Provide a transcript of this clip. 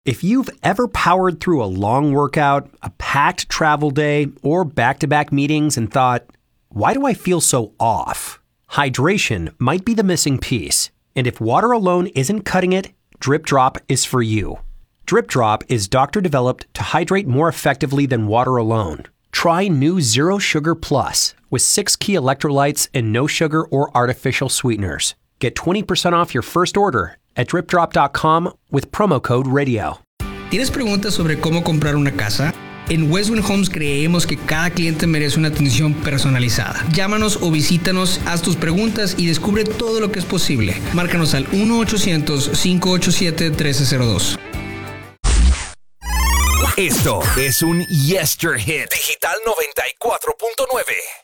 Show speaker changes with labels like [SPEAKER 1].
[SPEAKER 1] If you've ever powered through a long workout, a packed travel day, or back-to-back meetings and thought, why do I feel so off? Hydration might be the missing piece. And if water alone isn't cutting it, Drip Drop is for you. Drip Drop is doctor-developed to hydrate more effectively than water alone. Try new Zero Sugar Plus with 6 key electrolytes and no sugar or artificial sweeteners. Get 20% off your first order at dripdrop.com with promo code radio.
[SPEAKER 2] ¿Tienes preguntas sobre cómo comprar una casa? En Westwing Homes creemos que cada cliente merece una atención personalizada. Llámanos o visítanos, haz tus preguntas y descubre todo lo que es posible. Márcanos al 1-800-587-1302.
[SPEAKER 3] Esto es un Yester Hit Digital 94.9.